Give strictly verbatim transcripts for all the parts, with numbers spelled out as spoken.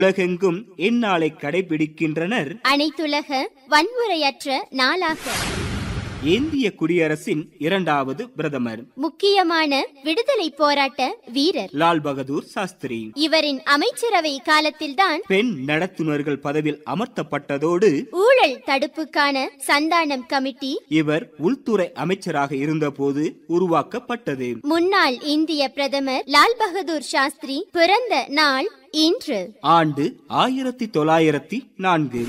உலகெங்கும் இந்நாளை கடைபிடிக்கின்றனர். அனைத்துலக வன்முறையற்ற நாளாக. இந்திய குடியரசின் இரண்டாவது பிரதமர், முக்கியமான விடுதலை போராட்ட வீரர் லால் பகதூர் சாஸ்திரி. இவரின் அமைச்சரவை காலத்தில்தான் பெண் நடத்துனர்கள் பதவியில் அமர்த்தப்பட்டதோடு ஊழல் தடுப்புக்கான சந்தானம் கமிட்டி இவர் உள்துறை அமைச்சராக இருந்தபோது உருவாக்கப்பட்டது. முன்னாள் இந்திய பிரதமர் லால் பகதூர் சாஸ்திரி பிறந்த நாள் இன்று. ஆண்டு ஆயிரத்தி தொள்ளாயிரத்தி நான்கு.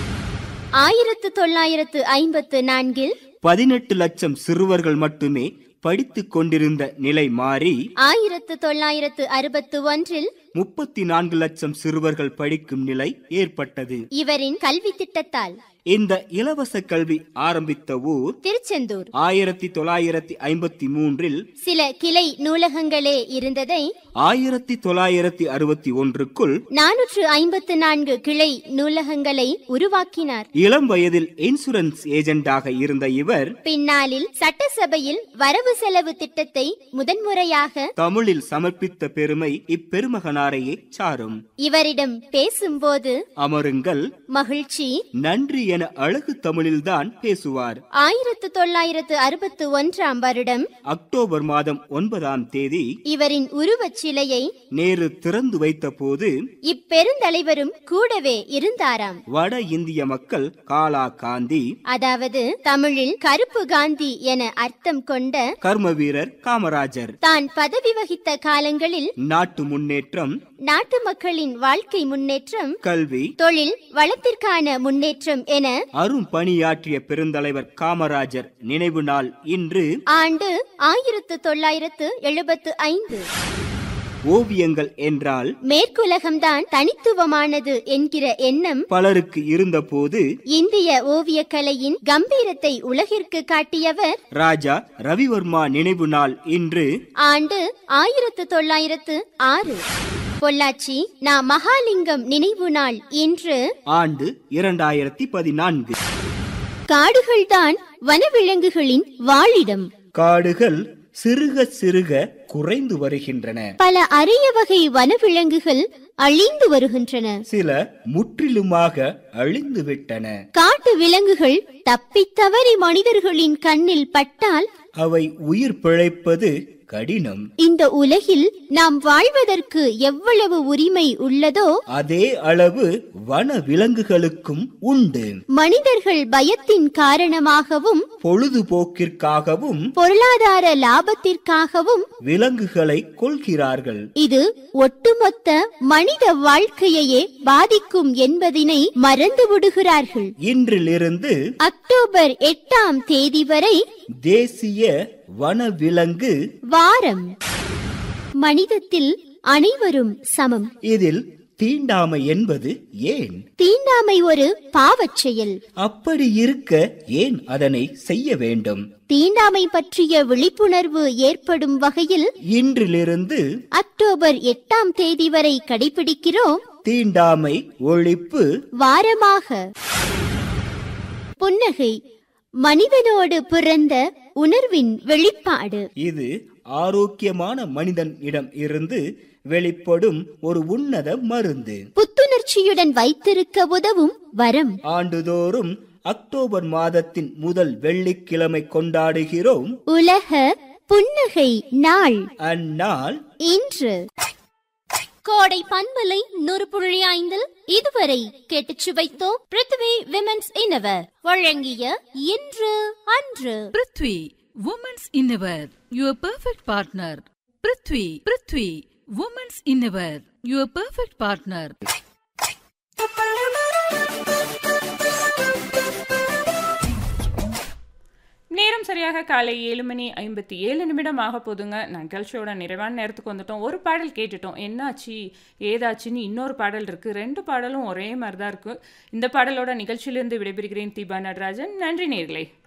ஆயிரத்து தொள்ளாயிரத்து ஐம்பத்து நான்கில் பதினெட்டு லட்சம் சிறுவர்கள் மட்டுமே படித்துக் கொண்டிருந்த நிலை மாறி ஆயிரத்து தொள்ளாயிரத்து அறுபத்து ஒன்றில் முப்பத்தி நான்கு லட்சம் சிறுவர்கள் படிக்கும் நிலை ஏற்பட்டது. இவரின் கல்வி திட்டத்தால் இந்த இலவச கல்வி ஆரம்பித்த ஊர் திருச்செந்தூர். ஆயிரத்தி தொள்ளாயிரத்தி ஐம்பத்தி மூன்றில் சில கிளை நூலகங்களே இருந்ததை ஆயிரத்தி தொள்ளாயிரத்தி அறுபத்தி ஒன்றுக்குள் நானூற்று ஐம்பத்து நான்கு கிளை நூலகங்களை உருவாக்கினார். இளம் வயதில் இன்சூரன்ஸ் ஏஜென்டாக இருந்த இவர் பின்னாளில் சட்டசபையில் வரவு செலவு திட்டத்தை முதன்முறையாக தமிழில் சமர்ப்பித்த பெருமை இப்பெருமகனாரையே சாரும். இவரிடம் பேசும்போது அமருங்கள், மகிழ்ச்சி, நன்றி என அழகு தமிழில்தான் பேசுவார். ஆயிரத்து தொள்ளாயிரத்து அறுபத்து ஒன்றாம் வருடம் அக்டோபர் மாதம் ஒன்பதாம் தேதி இவரின் உருவச் சிலையை நேரு திறந்து வைத்த போது இப்பெருந்தலைவரும் கூடவே இருந்தாராம். வட இந்திய மக்கள் காலா காந்தி, அதாவது தமிழில் கருப்பு காந்தி என அர்த்தம் கொண்ட கர்ம வீரர் காமராஜர் தான் பதவி வகித்த காலங்களில் நாட்டு முன்னேற்றம், நாட்டு மக்களின் வாழ்க்கை முன்னேற்றம், கல்வி, தொழில் வளத்திற்கான முன்னேற்றம் என அரும் பணியாற்றிய பெருந்தலைவர் காமராஜர் நினைவு நாள் இன்று. ஆண்டு ஆயிரத்து தொள்ளாயிரத்து எழுபத்து ஐந்து. ஓவியங்கள் என்றால் மேற்குலகம்தான் தனித்துவமானது என்கிற எண்ணம் பலருக்கு இருந்தபோது இந்திய ஓவியக்கலையின் கம்பீரத்தை உலகிற்கு காட்டியவர் ராஜா ரவிவர்மா நினைவு நாள் இன்று. ஆண்டு ஆயிரத்து தொள்ளாயிரத்து ஆறு. பொள்ளாச்சி நா மகாலிங்கம் நினைவு நாள் இன்று. ஆண்டு இரண்டாயிரத்தி பதினான்கு. காடுகள்தான் வனவிலங்குகளின் வாழிடம். காடுகள் சிறுக சிறுக குறைந்து வருகின்றன. பல அரிய வகை வனவிலங்குகள் அழிந்து வருகின்றன. சில முற்றிலுமாக அழிந்து விட்டன. காட்டு விலங்குகள் தப்பித்தவறி மனிதர்களின் கண்ணில் பட்டால் அவை உயிர் பிழைப்பது கடினம். இந்த உலகில் நாம் வாழ்வதற்கு எவ்வளவு உரிமை உள்ளதோ அதே அளவு வன விலங்குகளுக்கும் உண்டு. மனிதர்கள் பயத்தின் காரணமாகவும் பொழுதுபோக்கிற்காகவும் பொருளாதார லாபத்திற்காகவும் விலங்குகளை கொல்கிறார்கள். இது ஒட்டுமொத்த மனித வாழ்க்கையையே பாதிக்கும் என்பதினை மறந்து விடுகிறார்கள். இன்றிலிருந்து அக்டோபர் எட்டாம் தேதி வரை தேசிய வனவிலங்கு வாரம். மனிதத்தில் அனைவரும் சமம். இதில் தீண்டாமை என்பது ஏன்? தீண்டாமை ஒரு பாவச் செயல். அப்படி இருக்க ஏன் அதனை செய்ய வேண்டும்? தீண்டாமை பற்றிய விழிப்புணர்வு ஏற்படும் வகையில் இன்றிலிருந்து அக்டோபர் எட்டாம் தேதி வரை கடைபிடிக்கிறோம் தீண்டாமை ஒழிப்பு வாரமாக. புன்னகை மனிதனோடு பிறந்த உணர்வின் வெளிப்பாடு. இது ஆரோக்கியமான மனிதன் இடம் இருந்து வெளிப்படும் ஒரு உன்னத மருந்து. புத்துணர்ச்சியுடன் வைத்திருக்க உதவும் வரம். ஆண்டுதோறும் அக்டோபர் மாதத்தின் முதல் வெள்ளிக்கிழமை கொண்டாடுகிறோம் உலக புன்னகை நாள். அந்நாள் இன்று. கோடை பண்பலை நூறு புள்ளி ஐந்தில் இதுவரை கேட்டுச் சுவைத்தோம் பிருத்வி விமென்ஸ் இன்னவர் வழங்கிய இன்று அன்று. Prithvi women's இன்னவர், your perfect partner. Prithvi Prithvi women's இன்னவர், your perfect partner. நேரம் சரியாக காலை ஏழு மணி ஐம்பத்தி ஏழு நிமிடம் ஆக போதுங்க. நிகழ்ச்சியோட நிறைவான நேரத்துக்கு வந்துட்டோம். ஒரு பாடல் கேட்டுட்டோம், என்னாச்சு ஏதாச்சுன்னு இன்னொரு பாடல் இருக்குது. ரெண்டு பாடலும் ஒரே மாதிரி தான் இருக்குது. இந்த பாடலோட நிகழ்ச்சியிலிருந்து விடைபெறுகிறேன் தீபா நடராஜன். நன்றி நேர்களே.